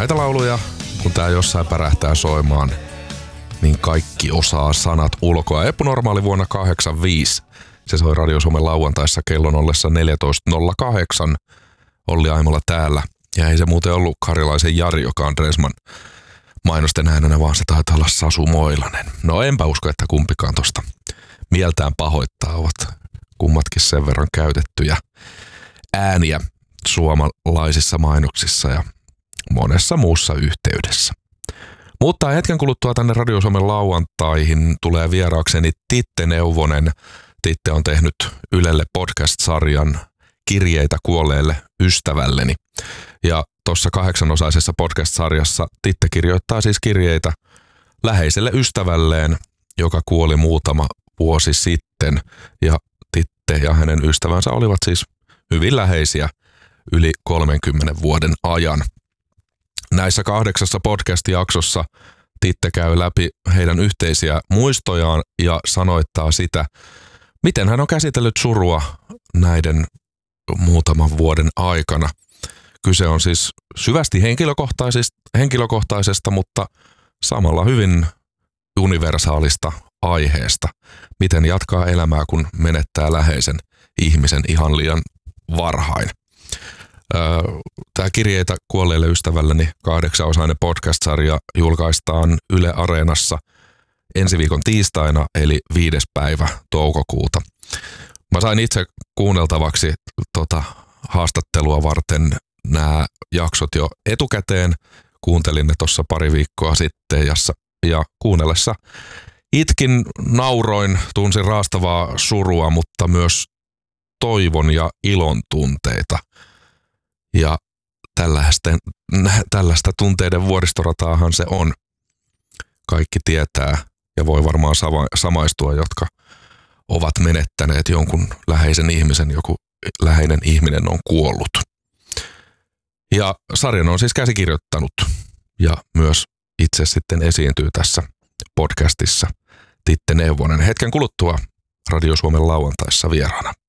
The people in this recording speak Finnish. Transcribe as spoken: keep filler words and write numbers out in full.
näitä lauluja, kun tää jossain pärähtää soimaan, niin kaikki osaa sanat ulkoa. Eppu Normaali vuonna kahdeksankymmentäviisi. Se soi Radio Suomen lauantaissa kellon ollessa neljätoista nolla kahdeksan. Olli Aimola täällä. Ja ei se muuten ollut Karjalaisen Jari, joka on Dresman mainosten äänenä, vaan se taitaa olla Sasu Moilanen. No enpä usko, että kumpikaan tosta mieltään pahoittaa, ovat kummatkin sen verran käytettyjä ääniä suomalaisissa mainoksissa ja monessa muussa yhteydessä. Mutta hetken kuluttua tänne Radio Suomen lauantaihin tulee vieraakseni Titte Neuvonen. Titte on tehnyt Ylelle podcast-sarjan Kirjeitä kuolleelle ystävälleni. Ja tuossa kahdeksanosaisessa podcast-sarjassa Titte kirjoittaa siis kirjeitä läheiselle ystävälleen, joka kuoli muutama vuosi sitten. Ja Titte ja hänen ystävänsä olivat siis hyvin läheisiä yli kolmenkymmenen vuoden ajan. Näissä kahdeksassa podcast-jaksossa Titte käy läpi heidän yhteisiä muistojaan ja sanoittaa sitä, miten hän on käsitellyt surua näiden muutaman vuoden aikana. Kyse on siis syvästi henkilökohtaisesta, henkilökohtaisesta, mutta samalla hyvin universaalista aiheesta. Miten jatkaa elämää, kun menettää läheisen ihmisen ihan liian varhain. Tämä Kirjeitä kuolleelle ystävälleni kahdeksanosainen podcast-sarja julkaistaan Yle Areenassa ensi viikon tiistaina, eli viides päivä toukokuuta. Mä sain itse kuunneltavaksi tota haastattelua varten nämä jaksot jo etukäteen. Kuuntelin ne tuossa pari viikkoa sitten ja, ja kuunnellessa itkin, nauroin, tunsin raastavaa surua, mutta myös toivon ja ilon tunteita. Ja tällaista, tällaista tunteiden vuoristorataahan se on. Kaikki tietää ja voi varmaan sama, samaistua, jotka ovat menettäneet jonkun läheisen ihmisen, joku läheinen ihminen on kuollut. Ja sarjan on siis käsikirjoittanut ja myös itse sitten esiintyy tässä podcastissa Titte Neuvonen. Hetken kuluttua Radio Suomen lauantaissa vieraana.